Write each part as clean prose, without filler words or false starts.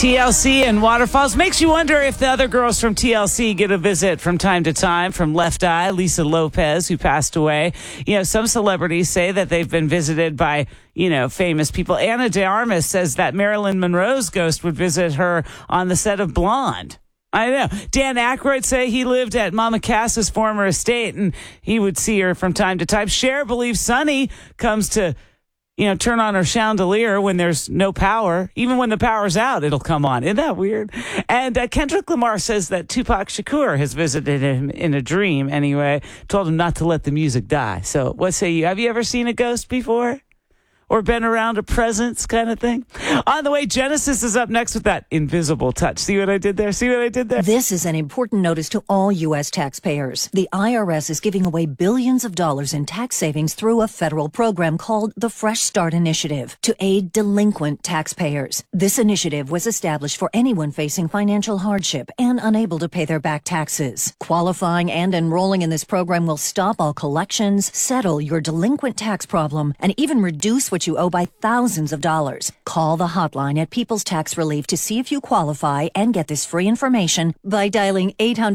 TLC and Waterfalls makes you wonder if the other girls from TLC get a visit from time to time from Left Eye, Lisa Lopez, who passed away. You know, some celebrities say that they've been visited by, famous people. Anna de Armas says that Marilyn Monroe's ghost would visit her on the set of Blonde. I know. Dan Aykroyd say he lived at Mama Cass's former estate and he would see her from time to time. Cher believes Sonny comes to turn on her chandelier when there's no power. Even when the power's out, it'll come on. Isn't that weird? And Kendrick Lamar says that Tupac Shakur has visited him in a dream anyway, told him not to let the music die. So what say you? Have you ever seen a ghost before? Or been around a presence kind of thing? On the way, Genesis is up next with that invisible touch. See what I did there? This is an important notice to all U.S. taxpayers. The IRS is giving away billions of dollars in tax savings through a federal program called the Fresh Start Initiative to aid delinquent taxpayers. This initiative was established for anyone facing financial hardship and unable to pay their back taxes. Qualifying and enrolling in this program will stop all collections, settle your delinquent tax problem, and even reduce what you owe by thousands of dollars. Call the hotline at People's Tax Relief to see if you qualify and get this free information by dialing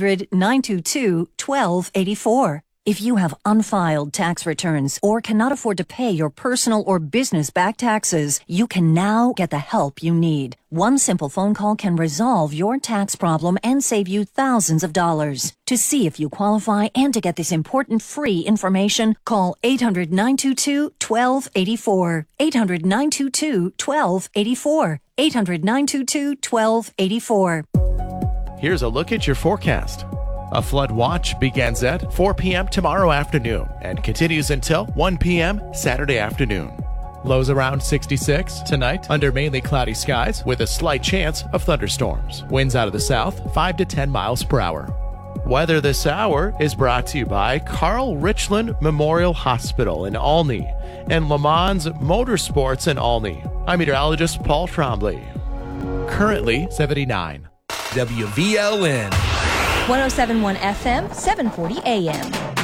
800-922-1284. If you have unfiled tax returns or cannot afford to pay your personal or business back taxes, you can now get the help you need. One simple phone call can resolve your tax problem and save you thousands of dollars. To see if you qualify and to get this important free information, call 800-922-1284. 800-922-1284. 800-922-1284. Here's a look at your forecast. A flood watch begins at 4 p.m. tomorrow afternoon and continues until 1 p.m. Saturday afternoon. Lows around 66 tonight under mainly cloudy skies with a slight chance of thunderstorms. Winds out of the south 5 to 10 miles per hour. Weather this hour is brought to you by Carl Richland Memorial Hospital in Olney and Le Mans Motorsports in Olney. I'm meteorologist Paul Trombley. Currently 79. WVLN. 107.1 FM, 740 AM.